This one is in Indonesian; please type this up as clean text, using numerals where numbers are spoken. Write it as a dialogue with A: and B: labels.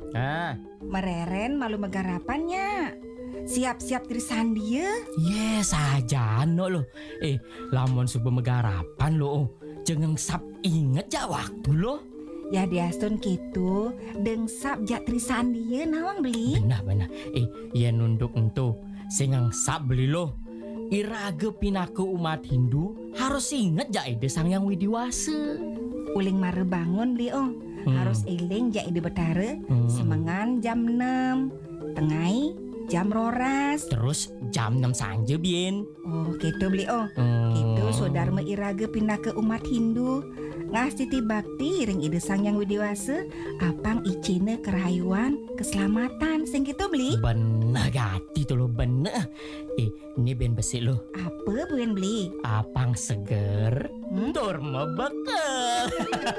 A: Ah,
B: Mereren malu megarapannya. Siap-siap tirisan dia.
A: yes aja no lo. Lamun subuh megarapan lo. Jangan sap inget ja waktu lo.
B: Ya diasun gitu. Dengsap jak tirisan dia nawang beli.
A: Benar. Ya nunduk ento. Singang sap beli lo. Iraga pinaku umat Hindu harus inget ja ide sang yang widiwasa.
B: Uling mare bangun beli Harus iling jak ide betara. Semengan jam 6. Tengai jam roras.
A: Terus jam 6 sanje bien.
B: Oh gitu beli Gitu saudara iraga pindah ke umat Hindu. Ngasih bakti ring ide sang yang widiwasa. Apang icine kerayuan keselamatan sing gitu beli.
A: Bener gati tuh lo bener. Ini ben besi lo.
B: Apa buen beli?
A: Apang seger. Tur mebekal.